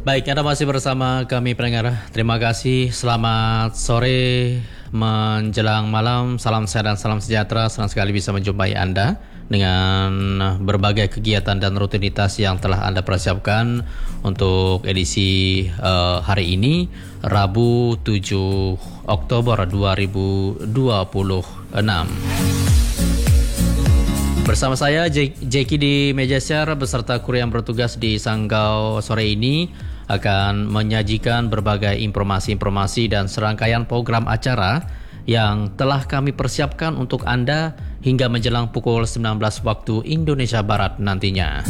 Baik, Anda masih bersama kami pendengar. Terima kasih. Selamat sore menjelang malam. Salam sehat dan salam sejahtera. Senang sekali bisa menjumpai Anda dengan berbagai kegiatan dan rutinitas yang telah Anda persiapkan untuk edisi hari ini, Rabu 7 Oktober 2026. Bersama saya Jeki di meja share beserta kru yang bertugas di Sanggau sore ini akan menyajikan berbagai informasi-informasi dan serangkaian program acara yang telah kami persiapkan untuk Anda hingga menjelang pukul 19 waktu Indonesia Barat nantinya.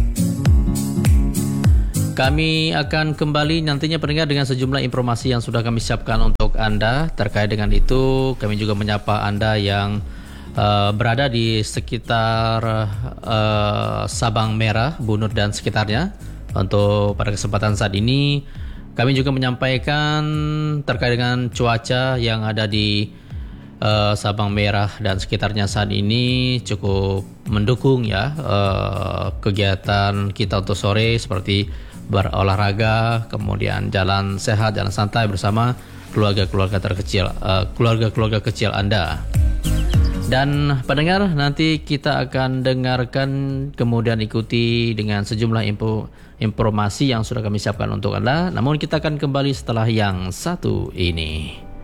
Kami akan kembali nantinya pendengar dengan sejumlah informasi yang sudah kami siapkan untuk Anda. Terkait dengan itu, kami juga menyapa Anda yang berada di sekitar Sabang Merah, Bunut dan sekitarnya. Untuk pada kesempatan saat ini kami juga menyampaikan terkait dengan cuaca yang ada di Sabang Merah dan sekitarnya saat ini cukup mendukung ya kegiatan kita untuk sore seperti berolahraga, kemudian jalan sehat, jalan santai bersama keluarga-keluarga terkecil, keluarga-keluarga kecil Anda. Dan pendengar, nanti kita akan dengarkan kemudian ikuti dengan sejumlah informasi yang sudah kami siapkan untuk Anda. Namun kita akan kembali setelah yang satu ini.